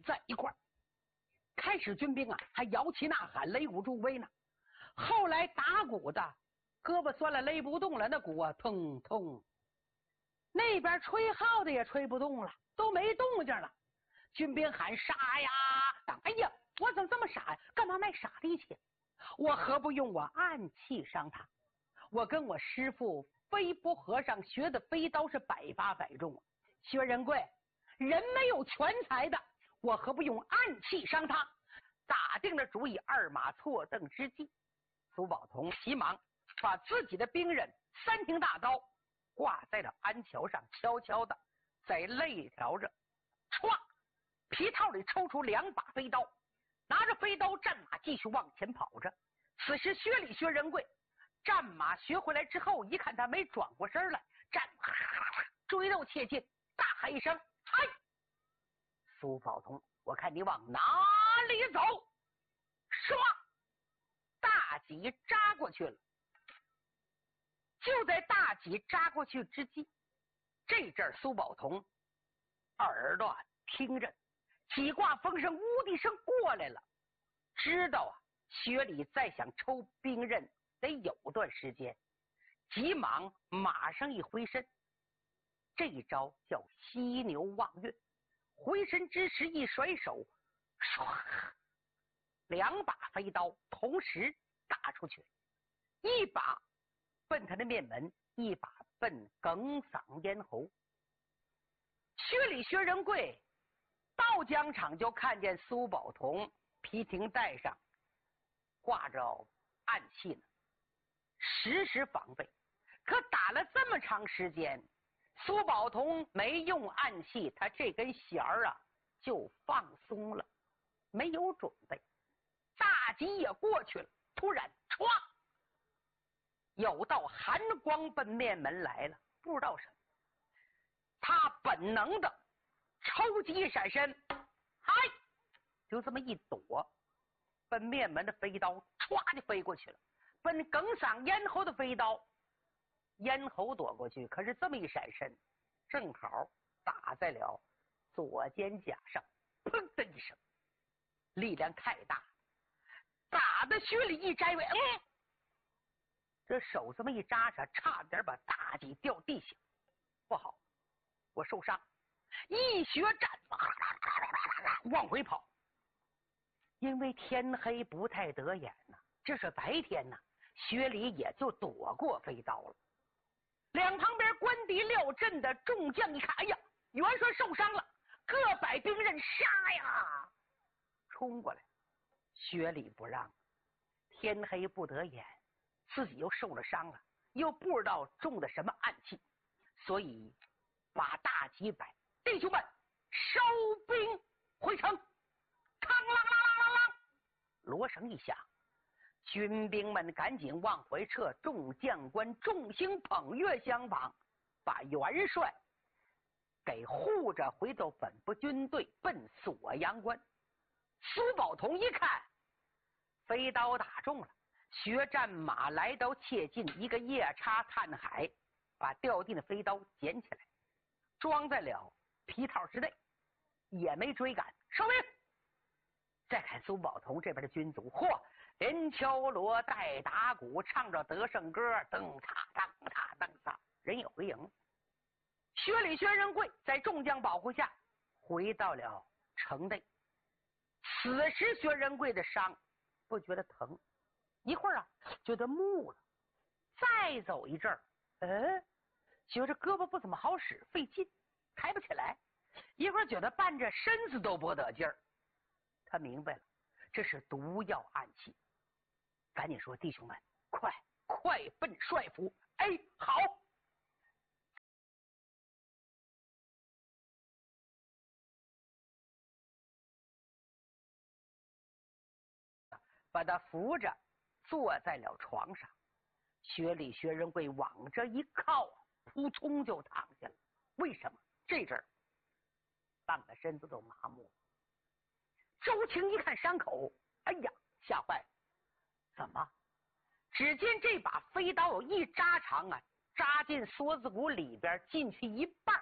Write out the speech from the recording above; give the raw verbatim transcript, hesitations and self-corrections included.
在一块儿。开始军兵啊还摇旗呐喊，擂鼓助威呢。后来打鼓的胳膊酸了，勒不动了，那鼓啊通通。那边吹号的也吹不动了，都没动静了。军兵喊杀呀！哎呀，我怎么这么傻呀？干嘛卖傻力气？我何不用我暗器伤他？我跟我师父飞波和尚学的飞刀是百发百中啊。薛仁贵，人没有全才的，我何不用暗器伤他？打定了主意，二马错蹬之际，苏宝同急忙把自己的兵刃三挺大刀挂在了鞍桥上，悄悄的在肋条着歘，皮套里抽出两把飞刀，拿着飞刀战马继续往前跑着。此时薛礼薛仁贵战马学回来之后，一看他没转过身来，战马追斗切近，大喊一声：“嗨！苏宝同，我看你往哪里走！”唰，大戟扎过去了。就在大戟扎过去之际，这阵苏宝同耳朵听着几挂风声、呜的声过来了，知道啊，薛礼再想抽兵刃得有段时间，急忙马上一回身，这一招叫犀牛望月。回身之时一甩手，唰，两把飞刀同时打出去，一把奔他的面门，一把奔哽嗓咽喉。薛礼薛仁贵到疆场就看见苏宝同皮停带上挂着暗器呢，时时防备。可打了这么长时间，苏宝同没用暗器，他这根弦儿啊就放松了，没有准备。大戟也过去了，突然唰，有道寒光奔面门来了，不知道什么。他本能的抽击一闪身，嗨，就这么一躲，奔面门的飞刀唰就飞过去了，奔哽嗓咽喉的飞刀咽喉躲过去，可是这么一闪身，正好打在了左肩胛上，砰的一声，力量太大，打的薛礼一摘尾，嗯，这手这么一扎上，差点把大戟掉地下。不好，我受伤，一学战往回跑。因为天黑不太得眼呐，这是白天呐，薛礼也就躲过飞刀了。两旁边官敌廖阵的众将一看，哎呀，元帅受伤了，各摆兵刃杀呀，冲过来。薛礼不让，天黑不得眼，自己又受了伤了，又不知道中的什么暗器，所以把大戟摆，弟兄们收兵回城。吭啷啷啷啷啷，锣声一响，军兵们赶紧往回撤，众将官众星捧月相帮，把元帅给护着回到本部军队，奔锁阳关。苏宝同一看飞刀打中了，学战马来到切近，一个夜叉探海，把掉地的飞刀捡起来，装在了皮套之内，也没追赶，收兵。再看苏宝同这边的军卒，嚯，连敲锣带打鼓，唱着得胜歌，噔嚓噔嚓噔嚓，人也回营。薛礼薛仁贵在众将保护下回到了城内。此时薛仁贵的伤不觉得疼，一会儿啊觉得木了，再走一阵儿，呃，觉着胳膊不怎么好使，费劲，抬不起来，一会儿觉得伴着身子都不得劲儿。他明白了，这是毒药暗器，赶紧说：“弟兄们，快快奔帅府！”哎，好。把他扶着坐在了床上，薛礼薛仁贵往这一靠，扑通就躺下了。为什么？这阵儿半个身子都麻木了。周青一看伤口，哎呀，吓坏了！怎么？只见这把飞刀有一扎长啊，扎进锁子骨里边，进去一半。